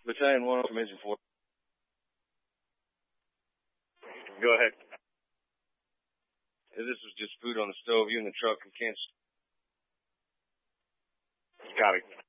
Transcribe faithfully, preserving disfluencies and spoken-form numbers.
Battalion one from Engine four. Go ahead. Hey, this was just food on the stove. You in the truck. We can't... Copy.